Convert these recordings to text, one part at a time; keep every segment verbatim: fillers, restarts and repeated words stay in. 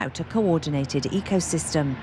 out a coordinated ecosystem.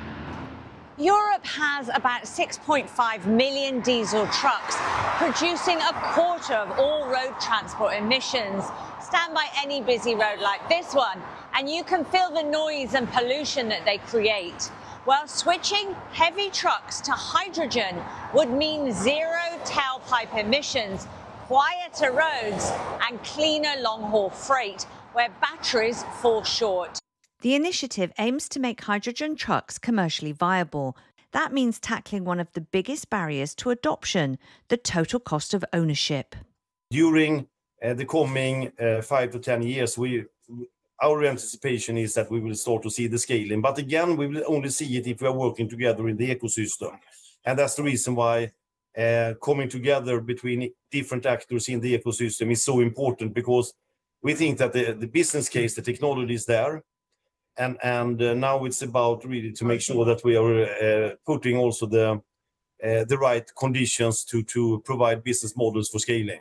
Europe has about six point five million diesel trucks, producing a quarter of all road transport emissions. Stand by any busy road like this one, and you can feel the noise and pollution that they create. While switching heavy trucks to hydrogen would mean zero tailpipe emissions, quieter roads, and cleaner long-haul freight, where batteries fall short. The initiative aims to make hydrogen trucks commercially viable. That means tackling one of the biggest barriers to adoption, the total cost of ownership. During uh, the coming uh, five to ten years, we, our anticipation is that we will start to see the scaling. But again, we will only see it if we are working together in the ecosystem. And that's the reason why uh, coming together between different actors in the ecosystem is so important, because we think that the, the business case, the technology is there. And, and uh, now it's about really to make sure that we are uh, putting also the, uh, the right conditions to, to provide business models for scaling.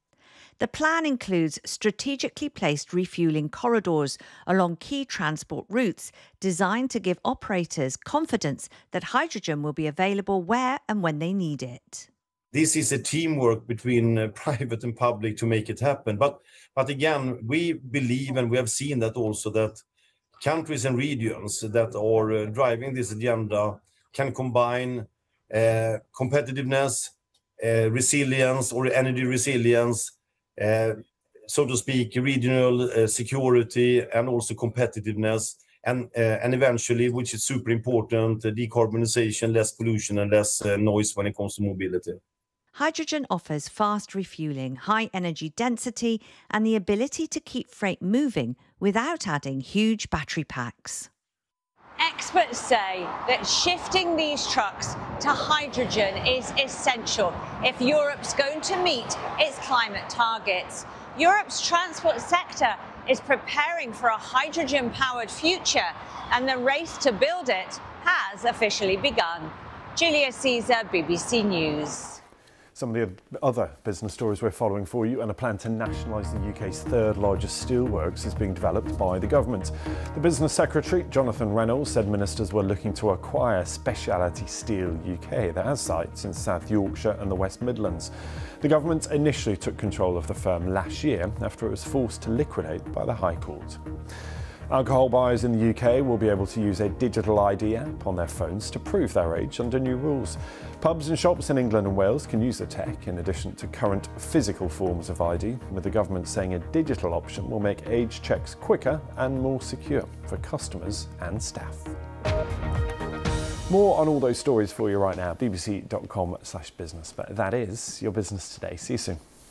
The plan includes strategically placed refuelling corridors along key transport routes designed to give operators confidence that hydrogen will be available where and when they need it. This is a teamwork between uh, private and public to make it happen. But, but again, we believe, and we have seen that also, that countries and regions that are uh, driving this agenda can combine uh, competitiveness, uh, resilience or energy resilience, uh, so to speak, regional uh, security and also competitiveness, and, uh, and eventually, which is super important, uh, decarbonization, less pollution and less uh, noise when it comes to mobility. Hydrogen offers fast refuelling, high energy density, and the ability to keep freight moving without adding huge battery packs. Experts say that shifting these trucks to hydrogen is essential if Europe's going to meet its climate targets. Europe's transport sector is preparing for a hydrogen-powered future, and the race to build it has officially begun. Julia Caesar, B B C News. Some of the other business stories we're following for you, and a plan to nationalise the U K's third largest steelworks is being developed by the government. The Business Secretary, Jonathan Reynolds, said ministers were looking to acquire Speciality Steel U K that has sites in South Yorkshire and the West Midlands. The government initially took control of the firm last year after it was forced to liquidate by the High Court. Alcohol buyers in the U K will be able to use a digital I D app on their phones to prove their age under new rules. Pubs and shops in England and Wales can use the tech in addition to current physical forms of I D, with the government saying a digital option will make age checks quicker and more secure for customers and staff. More on all those stories for you right now, bbc dot com slash business. But that is your business today. See you soon.